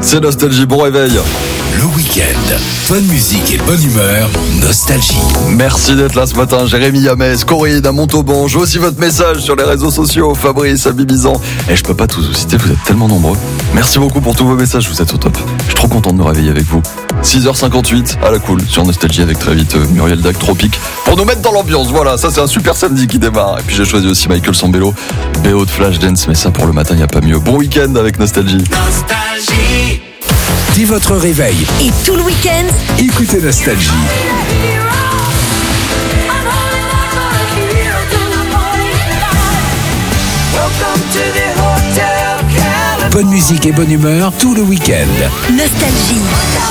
C'est Nostalgie, bon réveil. Le week-end, bonne musique et bonne humeur, Nostalgie. Merci d'être là ce matin, Jérémy à Metz, Corinne à Montauban. Je vois aussi votre message sur les réseaux sociaux, Fabrice à Bibizan. Et je peux pas tous vous citer, vous êtes tellement nombreux. Merci beaucoup pour tous vos messages, vous êtes au top. Je suis trop content de me réveiller avec vous. 6h58 à la cool sur Nostalgie avec très vite Muriel Dac Tropique pour nous mettre dans l'ambiance. Voilà, ça c'est un super samedi qui démarre. Et puis j'ai choisi aussi Michael Sambello, BO de Flashdance, mais ça pour le matin il n'y a pas mieux. Bon week-end avec Nostalgie. Nostalgie. Dès votre réveil et tout le week-end, écoutez Nostalgie. Bonne musique et bonne humeur tout le week-end. Nostalgie.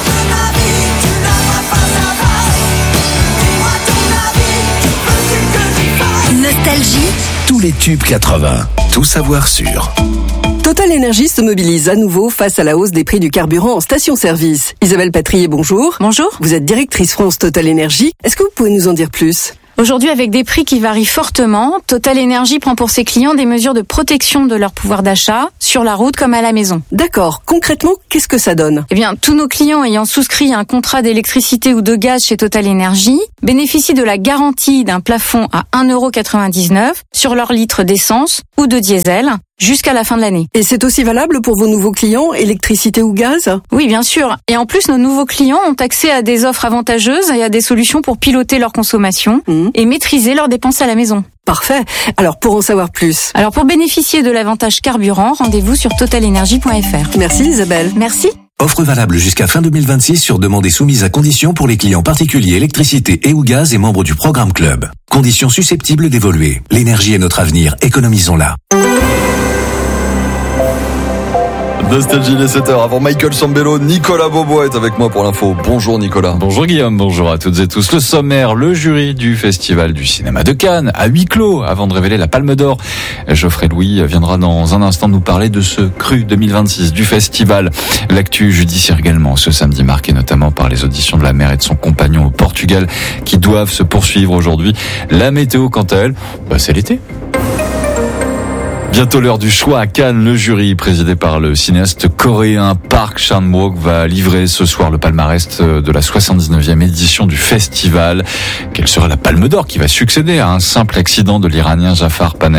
Nostalgie. Tous les tubes 80. Tout savoir sur. Total Énergie se mobilise à nouveau face à la hausse des prix du carburant en station-service. Isabelle Patrier, bonjour. Bonjour. Vous êtes directrice France Total Énergie. Est-ce que vous pouvez nous en dire plus ? Aujourd'hui, avec des prix qui varient fortement, Total Énergie prend pour ses clients des mesures de protection de leur pouvoir d'achat, sur la route comme à la maison. D'accord. Concrètement, qu'est-ce que ça donne ? Eh bien, tous nos clients ayant souscrit un contrat d'électricité ou de gaz chez Total Énergie bénéficient de la garantie d'un plafond à 1,99€ sur leur litre d'essence ou de diesel jusqu'à la fin de l'année. Et c'est aussi valable pour vos nouveaux clients, électricité ou gaz ? Oui, bien sûr. Et en plus, nos nouveaux clients ont accès à des offres avantageuses et à des solutions pour piloter leur consommation et maîtriser leurs dépenses à la maison. Parfait. Alors, pour en savoir plus. Alors, pour bénéficier de l'avantage carburant, rendez-vous sur totalenergie.fr. Merci Isabelle. Merci. Offre valable jusqu'à fin 2026 sur demande et soumise à conditions pour les clients particuliers électricité et ou gaz et membres du programme Club. Conditions susceptibles d'évoluer. L'énergie est notre avenir, économisons-la. Nostalgie les 7h avant Michael Sambello, Nicolas Bobo est avec moi pour l'info. Bonjour Nicolas. Bonjour Guillaume, bonjour à toutes et tous. Le sommaire, le jury du Festival du cinéma de Cannes à huis clos avant de révéler la Palme d'Or. Geoffrey Louis viendra dans un instant nous parler de ce cru 2026 du festival. L'actu judiciaire également ce samedi marqué notamment par les auditions de la mère et de son compagnon au Portugal qui doivent se poursuivre aujourd'hui. La météo quant à elle, c'est l'été. Bientôt l'heure du choix à Cannes. Le jury, présidé par le cinéaste coréen Park Chan-wook, va livrer ce soir le palmarès de la 79e édition du festival. Quelle sera la Palme d'Or qui va succéder à un simple accident de l'Iranien Jafar Panahi ?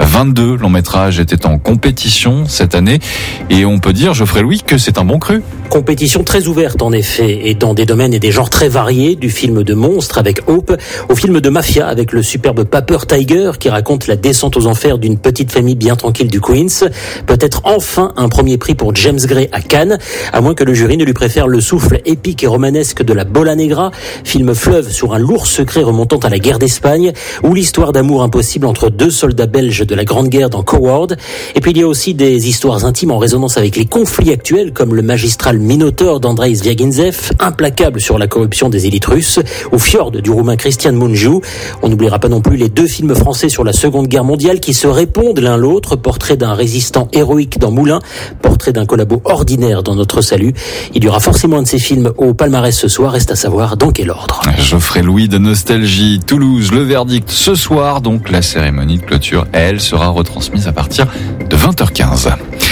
22 longs métrages étaient en compétition cette année et on peut dire, Geoffrey Louis, que c'est un bon cru. Compétition très ouverte en effet et dans des domaines et des genres très variés, du film de monstre avec Hope au film de mafia avec le superbe Paper Tiger qui raconte la descente aux enfers d'une petite famille bien tranquille du Queens. Peut-être enfin un premier prix pour James Gray à Cannes, à moins que le jury ne lui préfère le souffle épique et romanesque de La Bola Negra, film fleuve sur un lourd secret remontant à la guerre d'Espagne, ou l'histoire d'amour impossible entre deux soldats belges de la Grande Guerre dans Coward. Et puis il y a aussi des histoires intimes en résonance avec les conflits actuels comme le magistral Minotaur d'Andrei Zviagintsev, implacable sur la corruption des élites russes, ou Fjord du roumain Cristian Mungiu. On n'oubliera pas non plus les deux films français sur la Seconde Guerre mondiale qui se répondent l'un l'autre, portrait d'un résistant héroïque dans Moulin, portrait d'un collabo ordinaire dans Notre Salut. Il y aura forcément un de ces films au palmarès ce soir, reste à savoir dans quel ordre. Geoffrey Louis de Nostalgie, Toulouse, le verdict ce soir, donc la cérémonie de clôture, elle sera retransmise à partir de 20h15.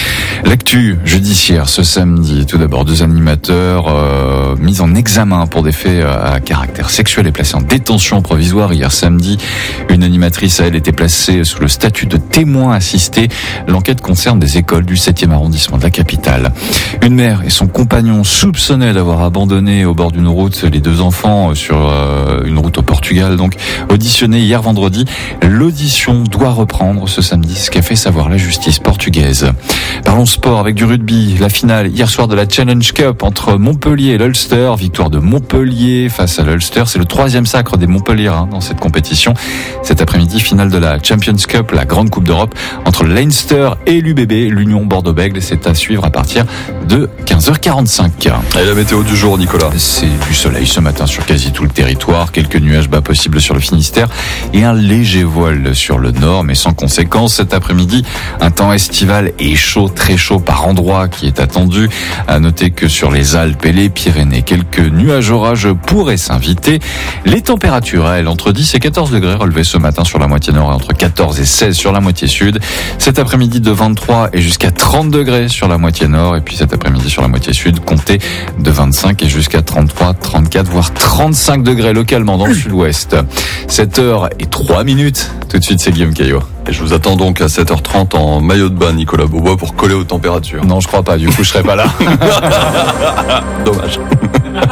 L'actu judiciaire ce samedi, tout d'abord deux animateurs mis en examen pour des faits à caractère sexuel et placés en détention provisoire hier samedi. Une animatrice, elle, était placée sous le statut de témoin assisté. L'enquête concerne des écoles du 7e arrondissement de la capitale. Une mère et son compagnon soupçonnés d'avoir abandonné au bord d'une route les deux enfants sur une route au Portugal, donc auditionnés hier vendredi. L'audition doit reprendre ce samedi, ce qu'a fait savoir la justice portugaise. Parlons sport avec du rugby. La finale hier soir de la Challenge Cup entre Montpellier et l'Ulster. Victoire de Montpellier face à l'Ulster. C'est le 3e sacre des Montpelliérains dans cette compétition. Cet après-midi, finale de la Champions Cup, la grande coupe d'Europe entre le Leinster et l'UBB, l'Union Bordeaux-Bègles. C'est à suivre à partir de 15h45. Et la météo du jour, Nicolas? C'est du soleil ce matin sur quasi tout le territoire. Quelques nuages bas possibles sur le Finistère et un léger voile sur le nord, mais sans conséquence. Cet après-midi, un temps estival et chaud, très chaud par endroits qui est attendu. À noter que sur les Alpes et les Pyrénées, quelques nuages orageux pourraient s'inviter. Les températures, elles, entre 10 et 14 degrés relevées ce matin sur la moitié nord et entre 14 et 16 sur la moitié sud. Cet après-midi de 23 et jusqu'à 30 degrés sur la moitié nord. Et puis cet après-midi sur la moitié sud, comptez de 25 et jusqu'à 33, 34, voire 35 degrés localement dans le sud-ouest. 7h03. Tout de suite, c'est Guillaume Caillot. Et je vous attends donc à 7h30 en maillot de bain, Nicolas Beaubois, pour coller aux températures. Non, je crois pas. Du coup, je serai pas là. Dommage.